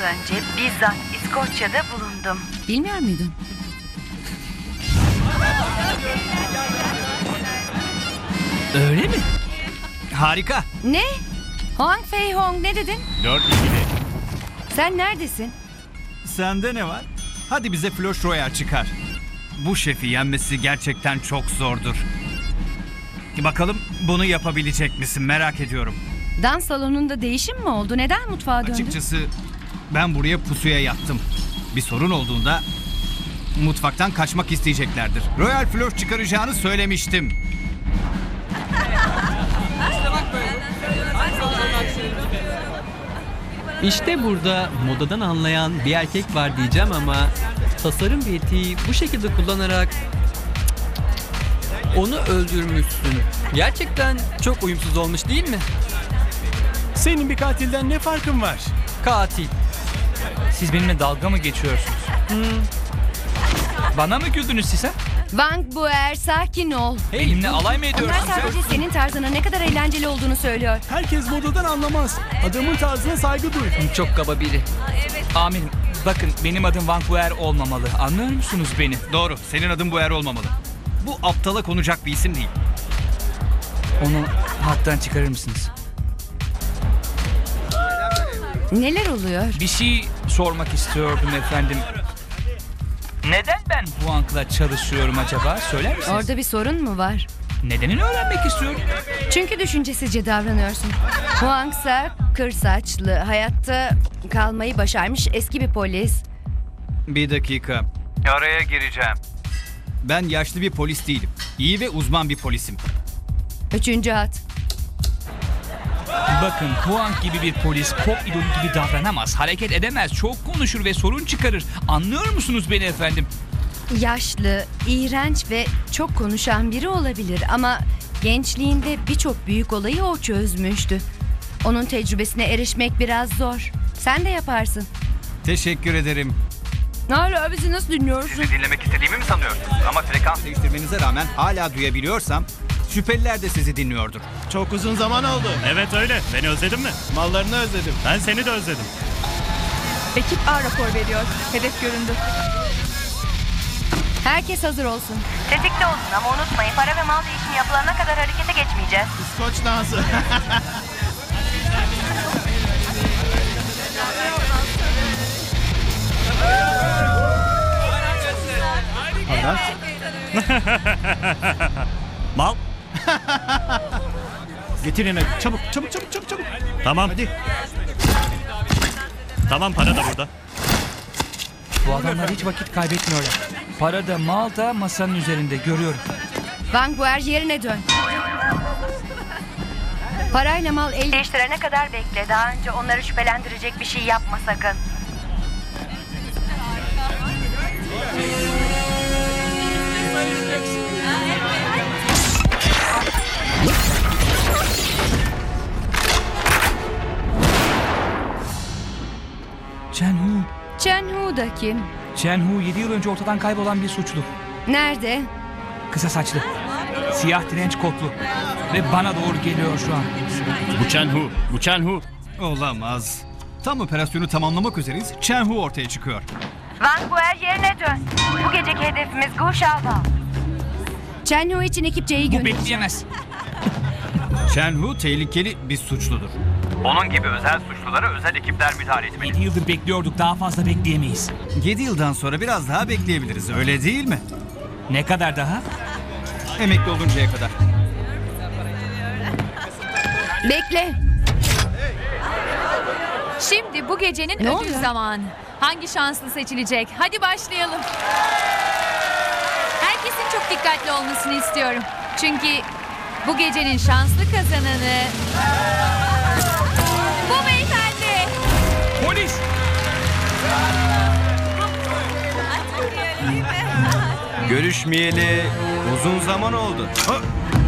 önce bizzat İskoçya'da bulundum. Bilmiyor muydun? Öyle mi? Harika. Ne? Hong Fei Hong ne dedin? 4-2'de. Sen neredesin? Sende ne var? Hadi bize Flush Royale çıkar. Bu şefi yenmesi gerçekten çok zordur. Bakalım bunu yapabilecek misin, merak ediyorum. Dans salonunda değişim mi oldu? Neden mutfağa döndün? Açıkçası ben buraya pusuya yattım. Bir sorun olduğunda mutfaktan kaçmak isteyeceklerdir. Royal Flush çıkaracağını söylemiştim. İşte burada modadan anlayan bir erkek var diyeceğim ama tasarım ve etiği bu şekilde kullanarak onu öldürmüşsün. Gerçekten çok uyumsuz olmuş değil mi? Senin bir katilden ne farkın var? Katil. Siz benimle dalga mı geçiyorsunuz? Bana mı güldünüz siz ha? Wang Buer sakin ol. Benimle alay mı Onlar ediyorsunuz? sadece senin tarzının ne kadar eğlenceli olduğunu söylüyor. Herkes modadan anlamaz. Adamın tarzına saygı duy. Çok kaba biri. Amirim, bakın benim adım Vancouver olmamalı. Anlıyor musunuz beni? Doğru, senin adın bu olmamalı. Bu aptala konacak bir isim değil. Onu hattan çıkarır mısınız? Neler oluyor? Bir şey sormak istiyordum efendim. Neden ben bu ankla çalışıyorum acaba? Söyler misiniz? Orada bir sorun mu var? Nedenini öğrenmek istiyorum. Çünkü düşüncesizce davranıyorsun. Huang ise kır saçlı, hayatta kalmayı başarmış eski bir polis. Bir dakika. Araya gireceğim. Ben yaşlı bir polis değilim. İyi ve uzman bir polisim. 3. hat. Bakın Huang gibi bir polis pop idolü gibi davranamaz, hareket edemez, çok konuşur ve sorun çıkarır. Anlıyor musunuz beni efendim? Yaşlı, iğrenç ve çok konuşan biri olabilir ama gençliğinde birçok büyük olayı o çözmüştü. Onun tecrübesine erişmek biraz zor. Sen de yaparsın. Teşekkür ederim. Hala bizi nasıl dinliyorsun? Sizi dinlemek istediğimi mi sanıyorsunuz? Ama frekans değiştirmenize rağmen hala duyabiliyorsam şüpheliler de sizi dinliyordur. Çok uzun zaman oldu. Evet öyle. Beni özledin mi? Mallarını özledim. Ben seni de özledim. Ekip A rapor veriyor. Hedef göründü. Herkes hazır olsun. Tetikte olun ama unutmayın para ve mal değişimi yapılana kadar harekete geçmeyeceğiz. İskoç dansı. Hayat. Mal. Getir yemek. Çabuk, çabuk, çabuk, çabuk, çabuk. Tamam. Hadi. Tamam, para da burada. Bu adamlar hiç vakit kaybetmiyorlar. Para da mal da masanın üzerinde görüyorum. Wang Buer yerine dön. Parayla mal el... Değiştirene kadar bekle. Daha önce onları şüphelendirecek bir şey yapma sakın. Chen Hu. Chen Hu da kim? Chen Hu 7 yıl önce ortadan kaybolan bir suçlu. Nerede? Kısa saçlı, siyah trenç kotlu ve bana doğru geliyor şu an. Bu Chen Hu. Bu Chen Hu. Olamaz. Tam operasyonu tamamlamak üzereyiz. Chen Hu ortaya çıkıyor. Vancouver yerine dön. Bu geceki hedefimiz Gu Shaobao. Chen Hu için ekip C'yi Bu gönder. bekleyemez. Chen Hu tehlikeli bir suçludur. Onun gibi özel suçlulara özel ekipler müdahale etmeli. 7 yıldır bekliyorduk, daha fazla bekleyemeyiz. 7 yıldan sonra biraz daha bekleyebiliriz, öyle değil mi? Ne kadar daha? Emekli oluncaya kadar. Bekle. Şimdi bu gecenin Ne ödül oluyor? zamanı. Hangi şanslı seçilecek? Hadi başlayalım. Herkesin çok dikkatli olmasını istiyorum. Çünkü bu gecenin şanslı kazananı... Bu beyefendi. Polis! Görüşmeyeli uzun zaman oldu.